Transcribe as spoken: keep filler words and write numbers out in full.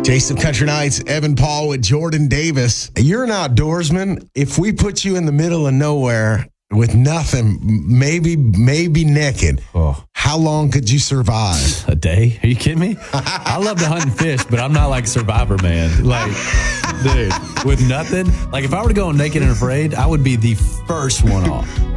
Taste of Country Nights, Evan Paul with Jordan Davis. You're an outdoorsman. If we put you in the middle of nowhere with nothing, maybe maybe naked, oh. how long could you survive? A day? Are you kidding me? I love to hunt and fish, but I'm not like Survivor Man. Like, dude, with nothing. Like, if I were to go naked and afraid, I would be the first one off.